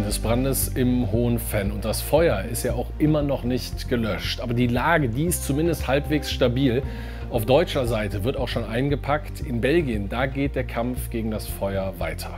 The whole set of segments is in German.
des Brandes im Hohen Venn. Und das Feuer ist ja auch immer noch nicht gelöscht. Aber die Lage, die ist zumindest halbwegs stabil. Auf deutscher Seite wird auch schon eingepackt. In Belgien, da geht der Kampf gegen das Feuer weiter.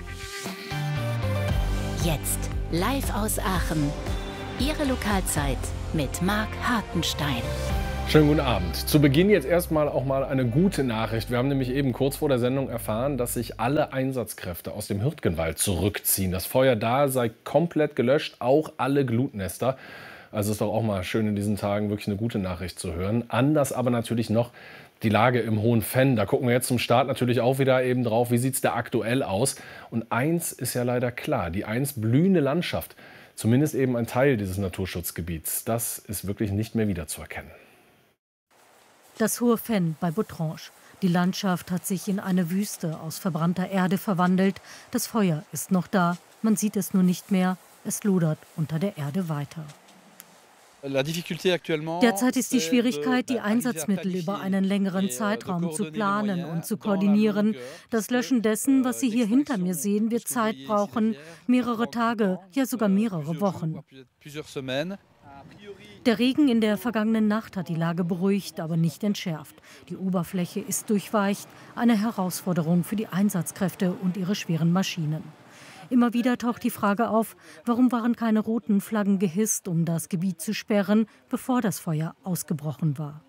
Jetzt live aus Aachen. Ihre Lokalzeit mit Marc Hartenstein. Schönen guten Abend. Zu Beginn jetzt erstmal auch mal eine gute Nachricht. Wir haben nämlich eben kurz vor der Sendung erfahren, dass sich alle Einsatzkräfte aus dem Hürtgenwald zurückziehen. Das Feuer da sei komplett gelöscht, auch alle Glutnester. Also ist doch auch mal schön in diesen Tagen wirklich eine gute Nachricht zu hören. Anders aber natürlich noch die Lage im Hohen Venn. Da gucken wir jetzt zum Start natürlich auch wieder eben drauf, wie sieht es da aktuell aus. Und eins ist ja leider klar, die einst blühende Landschaft, zumindest eben ein Teil dieses Naturschutzgebiets, das ist wirklich nicht mehr wiederzuerkennen. Das Hohe Venn bei Bottrange. Die Landschaft hat sich in eine Wüste aus verbrannter Erde verwandelt. Das Feuer ist noch da, man sieht es nur nicht mehr. Es lodert unter der Erde weiter. Derzeit ist die Schwierigkeit, die Einsatzmittel über einen längeren Zeitraum zu planen und zu koordinieren. Das Löschen dessen, was Sie hier hinter mir sehen, wird Zeit brauchen, mehrere Tage, ja sogar mehrere Wochen. Der Regen in der vergangenen Nacht hat die Lage beruhigt, aber nicht entschärft. Die Oberfläche ist durchweicht, eine Herausforderung für die Einsatzkräfte und ihre schweren Maschinen. Immer wieder taucht die Frage auf, warum waren keine roten Flaggen gehisst, um das Gebiet zu sperren, bevor das Feuer ausgebrochen war.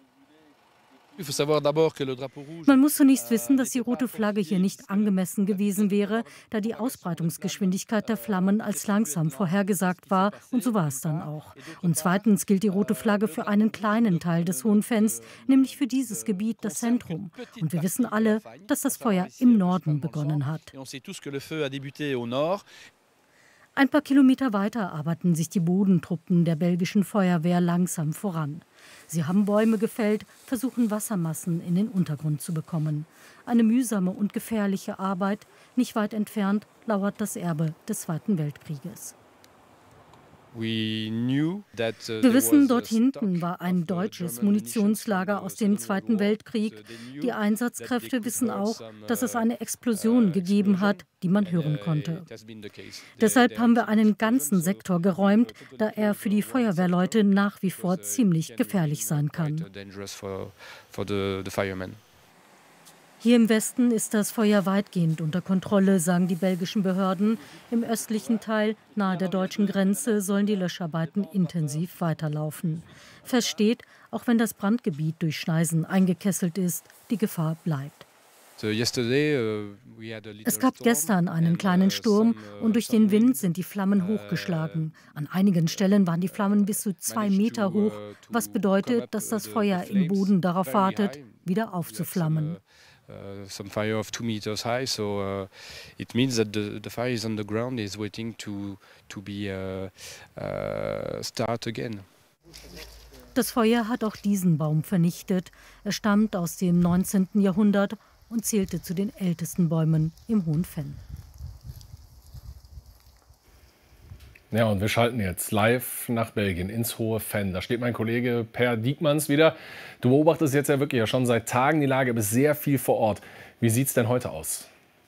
Man muss zunächst wissen, dass die rote Flagge hier nicht angemessen gewesen wäre, da die Ausbreitungsgeschwindigkeit der Flammen als langsam vorhergesagt war, und so war es dann auch. Und zweitens gilt die rote Flagge für einen kleinen Teil des Hohen Venns, nämlich für dieses Gebiet, das Zentrum. Und wir wissen alle, dass das Feuer im Norden begonnen hat. Ein paar Kilometer weiter arbeiten sich die Bodentruppen der belgischen Feuerwehr langsam voran. Sie haben Bäume gefällt, versuchen Wassermassen in den Untergrund zu bekommen. Eine mühsame und gefährliche Arbeit. Nicht weit entfernt lauert das Erbe des Zweiten Weltkrieges. Wir wissen, dort hinten war ein deutsches Munitionslager aus dem Zweiten Weltkrieg. Die Einsatzkräfte wissen auch, dass es eine Explosion gegeben hat, die man hören konnte. Deshalb haben wir einen ganzen Sektor geräumt, da er für die Feuerwehrleute nach wie vor ziemlich gefährlich sein kann. Hier im Westen ist das Feuer weitgehend unter Kontrolle, sagen die belgischen Behörden. Im östlichen Teil, nahe der deutschen Grenze, sollen die Löscharbeiten intensiv weiterlaufen. Fest steht, auch wenn das Brandgebiet durch Schneisen eingekesselt ist, die Gefahr bleibt. Es gab gestern einen kleinen Sturm und durch den Wind sind die Flammen hochgeschlagen. An einigen Stellen waren die Flammen bis zu 2 Meter hoch, was bedeutet, dass das Feuer im Boden darauf wartet, wieder aufzuflammen. Some fire of 2 meters high, so it means that the fire is on the ground, is waiting to be start again. Das Feuer hat auch diesen Baum vernichtet. Er stammt aus dem 19. Jahrhundert und zählte zu den ältesten Bäumen im Hohen Venn. Ja, und wir schalten jetzt live nach Belgien ins Hohe Venn. Da steht mein Kollege Per Diekmanns wieder. Du beobachtest jetzt ja wirklich ja schon seit Tagen die Lage, bist sehr viel vor Ort. Wie sieht es denn heute aus?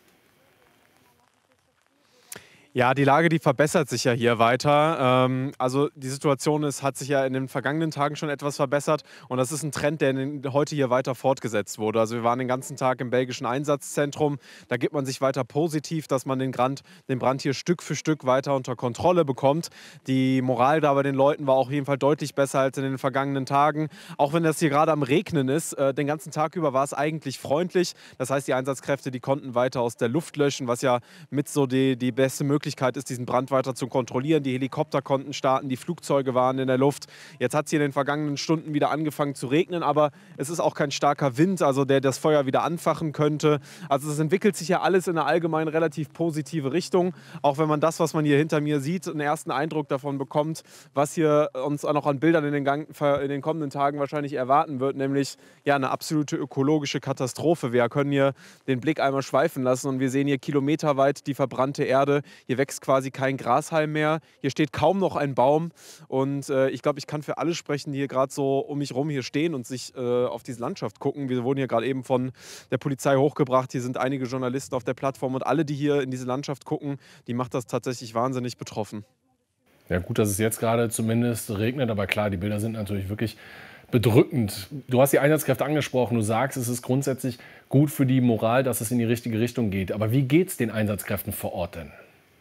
Ja, die Lage, die verbessert sich ja hier weiter. Also die Situation hat sich ja in den vergangenen Tagen schon etwas verbessert und das ist ein Trend, der heute hier weiter fortgesetzt wurde. Also wir waren den ganzen Tag im belgischen Einsatzzentrum. Da gibt man sich weiter positiv, dass man den Brand hier Stück für Stück weiter unter Kontrolle bekommt. Die Moral da bei den Leuten war auch auf jeden Fall deutlich besser als in den vergangenen Tagen. Auch wenn das hier gerade am Regnen ist, den ganzen Tag über war es eigentlich freundlich. Das heißt, die Einsatzkräfte, die konnten weiter aus der Luft löschen, was ja mit so die beste Möglichkeit ist, diesen Brand weiter zu kontrollieren. Die Helikopter konnten starten, die Flugzeuge waren in der Luft. Jetzt hat es hier in den vergangenen Stunden wieder angefangen zu regnen, aber es ist auch kein starker Wind, also der das Feuer wieder anfachen könnte. Also es entwickelt sich ja alles in einer allgemein relativ positive Richtung, auch wenn man das, was man hier hinter mir sieht, einen ersten Eindruck davon bekommt, was hier uns auch noch an Bildern in den kommenden Tagen wahrscheinlich erwarten wird, nämlich ja, eine absolute ökologische Katastrophe. Wir können hier den Blick einmal schweifen lassen und wir sehen hier kilometerweit die verbrannte Erde. Hier wächst quasi kein Grashalm mehr. Hier steht kaum noch ein Baum. Und ich glaube, ich kann für alle sprechen, die hier gerade so um mich rum hier stehen und sich auf diese Landschaft gucken. Wir wurden hier gerade eben von der Polizei hochgebracht. Hier sind einige Journalisten auf der Plattform. Und alle, die hier in diese Landschaft gucken, die macht das tatsächlich wahnsinnig betroffen. Ja, gut, dass es jetzt gerade zumindest regnet, aber klar, die Bilder sind natürlich wirklich bedrückend. Du hast die Einsatzkräfte angesprochen. Du sagst, es ist grundsätzlich gut für die Moral, dass es in die richtige Richtung geht. Aber wie geht es den Einsatzkräften vor Ort denn?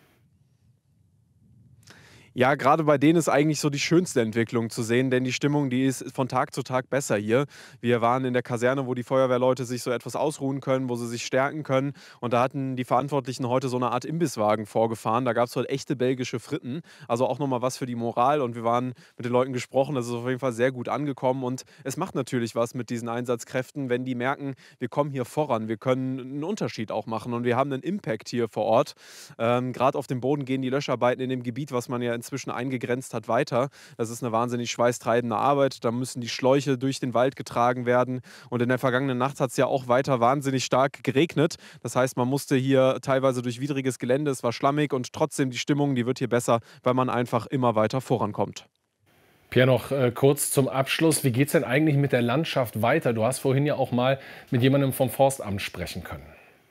Ja, gerade bei denen ist eigentlich so die schönste Entwicklung zu sehen, denn die Stimmung, die ist von Tag zu Tag besser hier. Wir waren in der Kaserne, wo die Feuerwehrleute sich so etwas ausruhen können, wo sie sich stärken können. Und da hatten die Verantwortlichen heute so eine Art Imbisswagen vorgefahren. Da gab es heute echte belgische Fritten. Also auch nochmal was für die Moral. Und wir waren mit den Leuten gesprochen. Das ist auf jeden Fall sehr gut angekommen. Und es macht natürlich was mit diesen Einsatzkräften, wenn die merken, wir kommen hier voran. Wir können einen Unterschied auch machen. Und wir haben einen Impact hier vor Ort. Gerade auf dem Boden gehen die Löscharbeiten in dem Gebiet, was man ja inzwischen eingegrenzt hat, weiter. Das ist eine wahnsinnig schweißtreibende Arbeit. Da müssen die Schläuche durch den Wald getragen werden. Und in der vergangenen Nacht hat es ja auch weiter wahnsinnig stark geregnet. Das heißt, man musste hier teilweise durch widriges Gelände, es war schlammig und trotzdem die Stimmung, die wird hier besser, weil man einfach immer weiter vorankommt. Pierre, noch kurz zum Abschluss. Wie geht es denn eigentlich mit der Landschaft weiter? Du hast vorhin ja auch mal mit jemandem vom Forstamt sprechen können.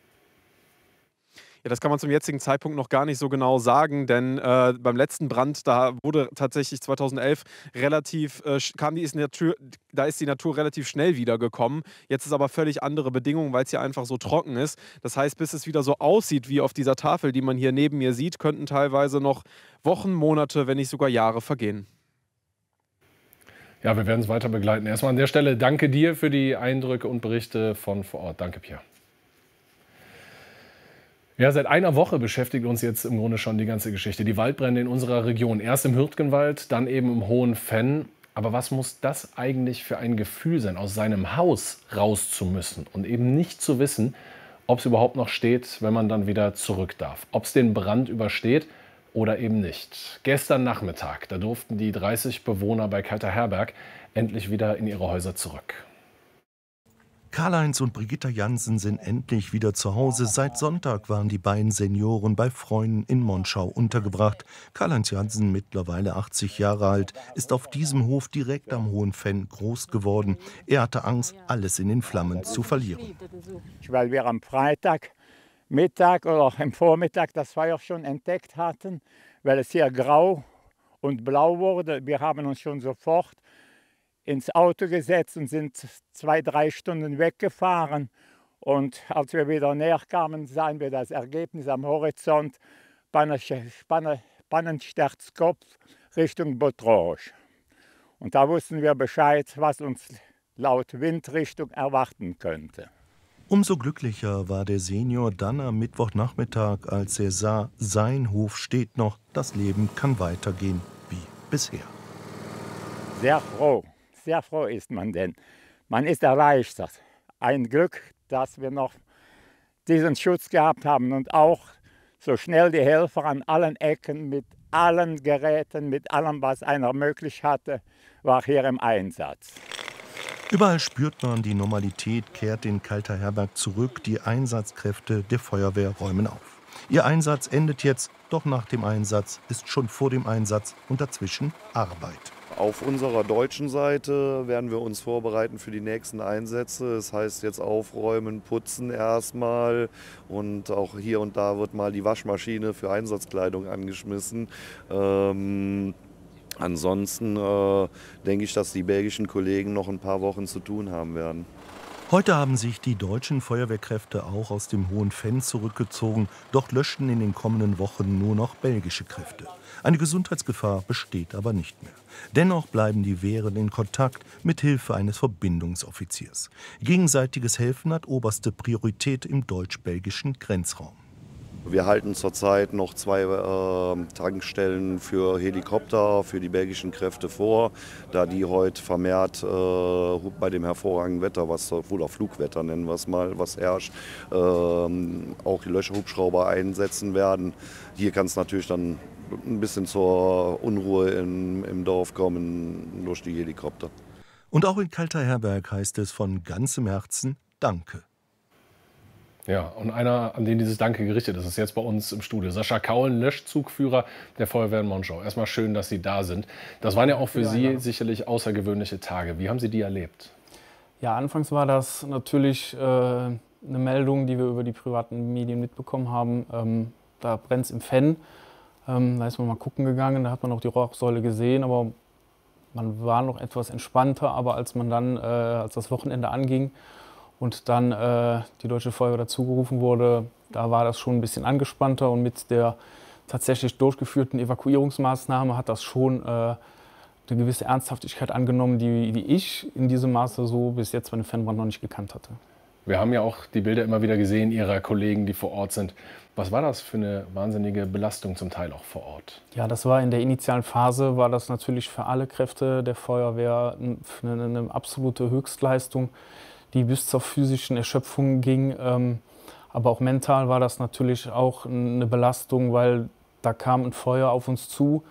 Ja, das kann man zum jetzigen Zeitpunkt noch gar nicht so genau sagen, denn beim letzten Brand, da wurde tatsächlich 2011 da ist die Natur relativ schnell wiedergekommen. Jetzt ist aber völlig andere Bedingungen, weil es hier einfach so trocken ist. Das heißt, bis es wieder so aussieht wie auf dieser Tafel, die man hier neben mir sieht, könnten teilweise noch Wochen, Monate, wenn nicht sogar Jahre vergehen. Ja, wir werden es weiter begleiten. Erstmal an der Stelle danke dir für die Eindrücke und Berichte von vor Ort. Danke, Pierre. Ja, seit einer Woche beschäftigt uns jetzt im Grunde schon die ganze Geschichte. Die Waldbrände in unserer Region. Erst im Hürtgenwald, dann eben im Hohen Venn. Aber was muss das eigentlich für ein Gefühl sein, aus seinem Haus raus zu müssen und eben nicht zu wissen, ob es überhaupt noch steht, wenn man dann wieder zurück darf. Ob es den Brand übersteht oder eben nicht. Gestern Nachmittag, da durften die 30 Bewohner bei Kalter Herberg endlich wieder in ihre Häuser zurück. Karl-Heinz und Brigitta Jansen sind endlich wieder zu Hause. Seit Sonntag waren die beiden Senioren bei Freunden in Monschau untergebracht. Karl-Heinz Jansen, mittlerweile 80 Jahre alt, ist auf diesem Hof direkt am Hohen Venn groß geworden. Er hatte Angst, alles in den Flammen zu verlieren. Weil wir am Freitag Mittag oder am Vormittag das Feuer schon entdeckt hatten, weil es hier grau und blau wurde. Wir haben uns schon sofort ins Auto gesetzt und sind 2-3 Stunden weggefahren. Und als wir wieder näher kamen, sahen wir das Ergebnis am Horizont, Pannensternkopf Richtung Botrouge. Und da wussten wir Bescheid, was uns laut Windrichtung erwarten könnte. Umso glücklicher war der Senior dann am Mittwochnachmittag, als er sah, sein Hof steht noch, das Leben kann weitergehen wie bisher. Sehr froh ist man denn. Man ist erleichtert. Ein Glück, dass wir noch diesen Schutz gehabt haben und auch so schnell die Helfer an allen Ecken mit allen Geräten, mit allem, was einer möglich hatte, war hier im Einsatz. Überall spürt man, die Normalität kehrt in Kalter Herberg zurück. Die Einsatzkräfte der Feuerwehr räumen auf. Ihr Einsatz endet jetzt, doch nach dem Einsatz ist schon vor dem Einsatz und dazwischen Arbeit. Auf unserer deutschen Seite werden wir uns vorbereiten für die nächsten Einsätze. Das heißt jetzt aufräumen, putzen erstmal und auch hier und da wird mal die Waschmaschine für Einsatzkleidung angeschmissen. Ansonsten denke ich, dass die belgischen Kollegen noch ein paar Wochen zu tun haben werden. Heute haben sich die deutschen Feuerwehrkräfte auch aus dem Hohen Venn zurückgezogen, doch löschten in den kommenden Wochen nur noch belgische Kräfte. Eine Gesundheitsgefahr besteht aber nicht mehr. Dennoch bleiben die Wehren in Kontakt mit Hilfe eines Verbindungsoffiziers. Gegenseitiges Helfen hat oberste Priorität im deutsch-belgischen Grenzraum. Wir halten zurzeit noch 2 Tankstellen für Helikopter für die belgischen Kräfte vor, da die heute vermehrt bei dem hervorragenden Wetter, was wohl auch Flugwetter nennen wir es mal, was herrscht, auch die Löschhubschrauber einsetzen werden. Hier kann es natürlich dann ein bisschen zur Unruhe im Dorf kommen durch die Helikopter. Und auch in Kalter Herberg heißt es von ganzem Herzen Danke. Ja, und einer, an den dieses Danke gerichtet ist, ist jetzt bei uns im Studio. Sascha Kaulen, Löschzugführer der Feuerwehr in Monschau. Erstmal schön, dass Sie da sind. Das waren ja auch für Sie sicherlich außergewöhnliche Tage. Wie haben Sie die erlebt? Ja, anfangs war das natürlich eine Meldung, die wir über die privaten Medien mitbekommen haben. Da brennt es im Fenn. Da ist man mal gucken gegangen, da hat man auch die Rauchsäule gesehen, aber man war noch etwas entspannter. Aber als man dann, als das Wochenende anging und dann die Deutsche Feuerwehr dazugerufen wurde, da war das schon ein bisschen angespannter. Und mit der tatsächlich durchgeführten Evakuierungsmaßnahme hat das schon eine gewisse Ernsthaftigkeit angenommen, die ich in diesem Maße so bis jetzt bei dem Fennbrand noch nicht gekannt hatte. Wir haben ja auch die Bilder immer wieder gesehen Ihrer Kollegen, die vor Ort sind. Was war das für eine wahnsinnige Belastung zum Teil auch vor Ort? Ja, das war in der initialen Phase, war das natürlich für alle Kräfte der Feuerwehr eine absolute Höchstleistung, die bis zur physischen Erschöpfung ging. Aber auch mental war das natürlich auch eine Belastung, weil da kam ein Feuer auf uns zu,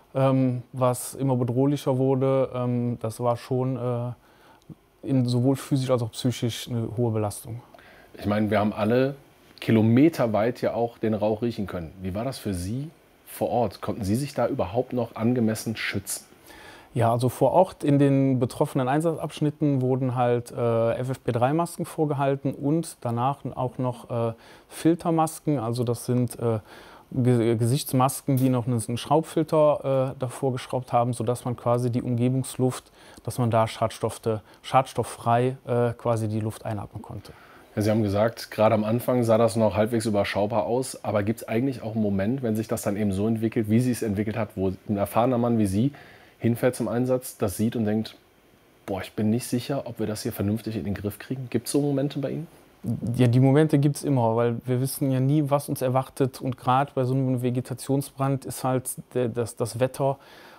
was immer bedrohlicher wurde. Das war schon sowohl physisch als auch psychisch eine hohe Belastung. Ich meine, wir haben alle kilometerweit ja auch den Rauch riechen können. Wie war das für Sie vor Ort? Konnten Sie sich da überhaupt noch angemessen schützen? Ja, also vor Ort in den betroffenen Einsatzabschnitten wurden halt FFP3-Masken vorgehalten und danach auch noch Filtermasken. Also das sind Gesichtsmasken, die noch einen Schraubfilter davor geschraubt haben, sodass man quasi die Umgebungsluft, dass man da schadstofffrei quasi die Luft einatmen konnte. Ja, Sie haben gesagt, gerade am Anfang sah das noch halbwegs überschaubar aus. Aber gibt es eigentlich auch einen Moment, wenn sich das dann eben so entwickelt, wie Sie es entwickelt hat, wo ein erfahrener Mann wie Sie hinfährt zum Einsatz, das sieht und denkt, boah, ich bin nicht sicher, ob wir das hier vernünftig in den Griff kriegen? Gibt es so Momente bei Ihnen? Ja, die Momente gibt es immer, weil wir wissen ja nie, was uns erwartet. Und gerade bei so einem Vegetationsbrand ist halt das Wetter,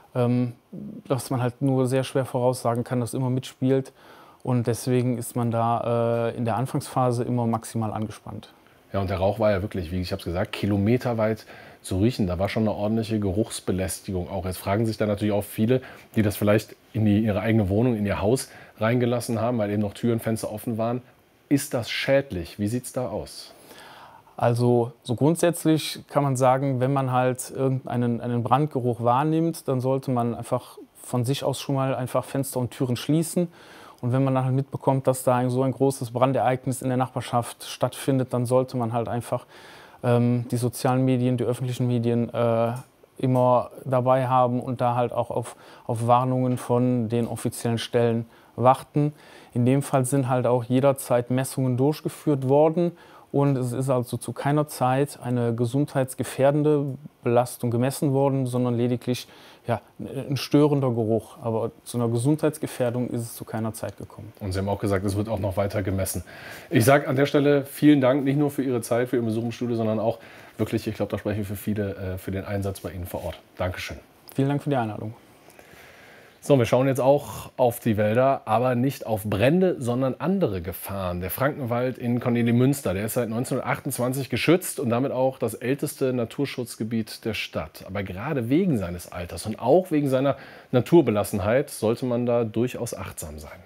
dass man halt nur sehr schwer voraussagen kann, das immer mitspielt. Und deswegen ist man da in der Anfangsphase immer maximal angespannt. Ja, und der Rauch war ja wirklich, wie ich habe es gesagt, kilometerweit zu riechen. Da war schon eine ordentliche Geruchsbelästigung auch. Jetzt fragen sich da natürlich auch viele, die das vielleicht in ihre eigene Wohnung, in ihr Haus reingelassen haben, weil eben noch Türen, Fenster offen waren. Ist das schädlich? Wie sieht es da aus? Also so grundsätzlich kann man sagen, wenn man halt irgendeinen Brandgeruch wahrnimmt, dann sollte man einfach von sich aus schon mal einfach Fenster und Türen schließen. Und wenn man dann halt mitbekommt, dass da so ein großes Brandereignis in der Nachbarschaft stattfindet, dann sollte man halt einfach die sozialen Medien, die öffentlichen Medien immer dabei haben und da halt auch auf Warnungen von den offiziellen Stellen warten. In dem Fall sind halt auch jederzeit Messungen durchgeführt worden und es ist also zu keiner Zeit eine gesundheitsgefährdende Belastung gemessen worden, sondern lediglich ja, ein störender Geruch. Aber zu einer Gesundheitsgefährdung ist es zu keiner Zeit gekommen. Und Sie haben auch gesagt, es wird auch noch weiter gemessen. Ich sage an der Stelle vielen Dank, nicht nur für Ihre Zeit, für Ihren Besuch im Studio, sondern auch wirklich, ich glaube, da spreche ich für viele, für den Einsatz bei Ihnen vor Ort. Dankeschön. Vielen Dank für die Einladung. So, wir schauen jetzt auch auf die Wälder, aber nicht auf Brände, sondern andere Gefahren. Der Frankenwald in Kornelimünster, der ist seit 1928 geschützt und damit auch das älteste Naturschutzgebiet der Stadt. Aber gerade wegen seines Alters und auch wegen seiner Naturbelassenheit sollte man da durchaus achtsam sein.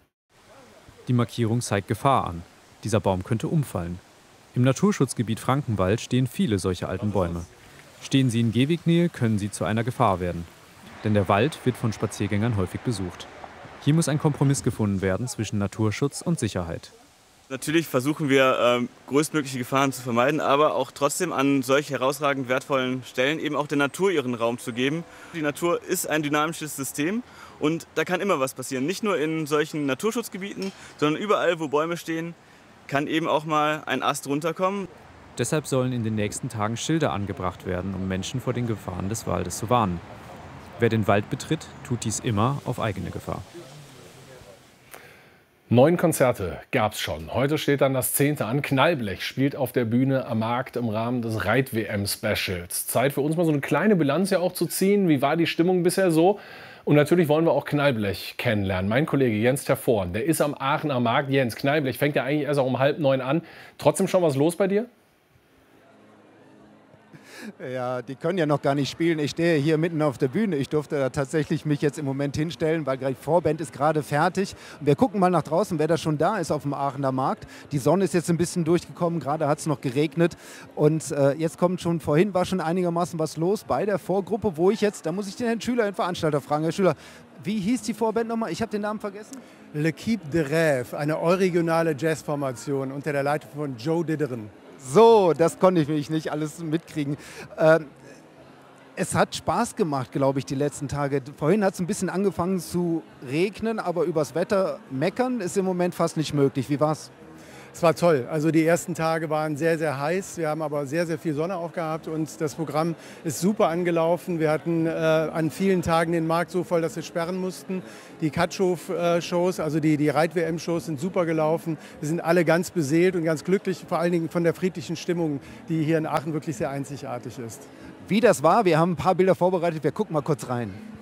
Die Markierung zeigt Gefahr an. Dieser Baum könnte umfallen. Im Naturschutzgebiet Frankenwald stehen viele solche alten Bäume. Stehen sie in Gehwegnähe, können sie zu einer Gefahr werden. Denn der Wald wird von Spaziergängern häufig besucht. Hier muss ein Kompromiss gefunden werden zwischen Naturschutz und Sicherheit. Natürlich versuchen wir, größtmögliche Gefahren zu vermeiden, aber auch trotzdem an solch herausragend wertvollen Stellen eben auch der Natur ihren Raum zu geben. Die Natur ist ein dynamisches System und da kann immer was passieren. Nicht nur in solchen Naturschutzgebieten, sondern überall, wo Bäume stehen, kann eben auch mal ein Ast runterkommen. Deshalb sollen in den nächsten Tagen Schilder angebracht werden, um Menschen vor den Gefahren des Waldes zu warnen. Wer den Wald betritt, tut dies immer auf eigene Gefahr. 9 Konzerte gab es schon. Heute steht dann das 10. an. Knallblech spielt auf der Bühne am Markt im Rahmen des Reit-WM-Specials. Zeit für uns mal so eine kleine Bilanz ja auch zu ziehen. Wie war die Stimmung bisher so? Und natürlich wollen wir auch Knallblech kennenlernen. Mein Kollege Jens Tervorn, der ist am Aachener Markt. Jens, Knallblech fängt ja eigentlich erst auch um 8:30 an. Trotzdem schon was los bei dir? Ja, die können ja noch gar nicht spielen. Ich stehe hier mitten auf der Bühne. Ich durfte da tatsächlich mich jetzt im Moment hinstellen, weil die Vorband ist gerade fertig. Und wir gucken mal nach draußen, wer da schon da ist auf dem Aachener Markt. Die Sonne ist jetzt ein bisschen durchgekommen, gerade hat es noch geregnet. Und jetzt kommt schon, vorhin war schon einigermaßen was los bei der Vorgruppe, wo ich jetzt, da muss ich den Herrn Schüler, den Veranstalter, fragen. Herr Schüler, wie hieß die Vorband nochmal? Ich habe den Namen vergessen. L'Équipe de Rêve, eine euregionale Jazzformation unter der Leitung von Joe Didderen. So, das konnte ich mich nicht alles mitkriegen. Es hat Spaß gemacht, glaube ich, die letzten Tage. Vorhin hat es ein bisschen angefangen zu regnen, aber übers Wetter meckern ist im Moment fast nicht möglich. Wie war's? Es war toll. Also die ersten Tage waren sehr, sehr heiß. Wir haben aber sehr, sehr viel Sonne auch gehabt und das Programm ist super angelaufen. Wir hatten an vielen Tagen den Markt so voll, dass wir sperren mussten. Die Katschhof-Shows, also die Reit-WM-Shows sind super gelaufen. Wir sind alle ganz beseelt und ganz glücklich, vor allen Dingen von der friedlichen Stimmung, die hier in Aachen wirklich sehr einzigartig ist. Wie das war, wir haben ein paar Bilder vorbereitet. Wir gucken mal kurz rein.